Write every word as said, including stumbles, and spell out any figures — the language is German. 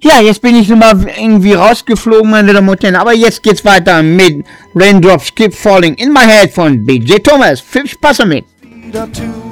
Ja, jetzt bin ich nochmal irgendwie rausgeflogen, meine Damen und Herren. Aber jetzt geht's weiter mit Raindrops Keep Falling in My Head von B J Thomas. Viel Spaß damit.